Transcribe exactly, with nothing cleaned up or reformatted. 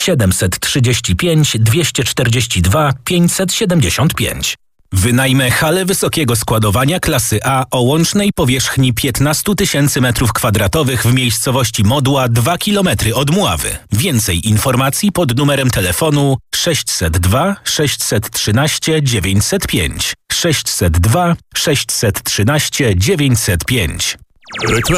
siedem trzy pięć dwieście czterdzieści dwa pięćset siedemdziesiąt pięć. Wynajmę halę wysokiego składowania klasy A o łącznej powierzchni piętnaście tysięcy metrów kwadratowych w miejscowości Modła dwa kilometry od Mławy. Więcej informacji pod numerem telefonu sześćset dwa sześćset trzynaście dziewięćset pięć. sześćset dwa sześćset trzynaście dziewięćset pięć.